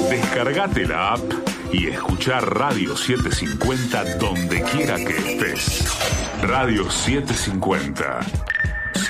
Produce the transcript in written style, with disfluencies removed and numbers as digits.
Descargate la app y escuchá Radio 750 donde quiera que estés. Radio 750.